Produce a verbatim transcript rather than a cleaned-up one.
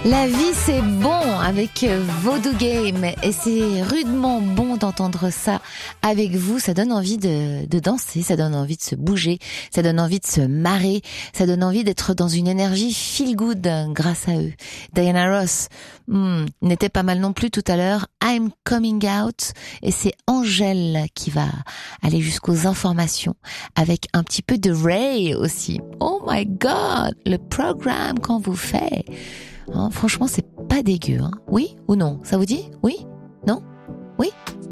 La vie c'est bon avec Vodou Game et c'est rudement bon d'entendre ça avec vous. Ça donne envie de, de danser, ça donne envie de se bouger, ça donne envie de se marrer, ça donne envie d'être dans une énergie feel good grâce à eux. Diana Ross hmm, n'était pas mal non plus tout à l'heure. I'm Coming Out et c'est Angèle qui va aller jusqu'aux informations avec un petit peu de Ray aussi. Oh my God, le programme qu'on vous fait. Hein, franchement, c'est pas dégueu. Hein. Oui ou non? Ça vous dit? Oui? Non? Oui?